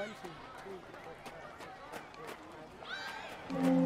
1, 2, 3, 4, 5, 6, 7, 8, 9.